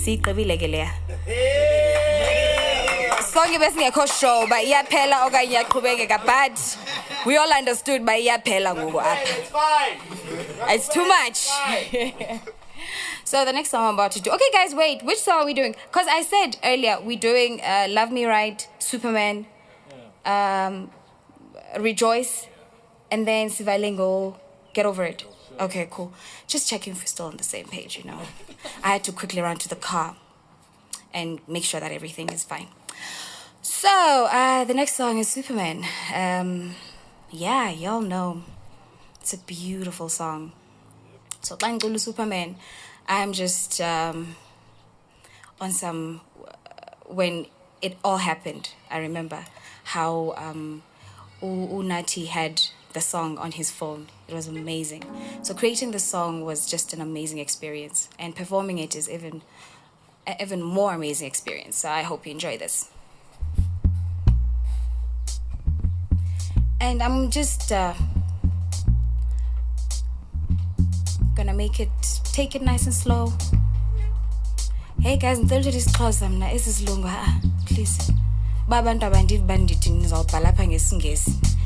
Sigqibile ke leya. Sonke besingekho show ba iyaphela okanye iyaqhubekeka, but we all understood ba iyaphela ngoku apha. It's fine. It's too much. So the next song I'm about to do. Okay, guys, wait. Which song are we doing? Because I said earlier we're doing "Love Me Right," Superman, "Rejoice," and then Sivalengo, "Get Over It." Okay, cool. Just checking if we're still on the same page. You know, I had to quickly run to the car and make sure that everything is fine. So the next song is Superman. Yeah, y'all know it's a beautiful song. So Bangulu Superman, I'm just on some when it all happened. I remember how Unati had the song on his phone. It was amazing. So creating the song was just an amazing experience, and performing it is even more amazing experience. So I hope you enjoy this. And I'm just gonna take it nice and slow. Hey guys, ngicela ukuthi isixhosa mina isisilungu please. Babantu abandithi nizawubhala lapha ngesingesi.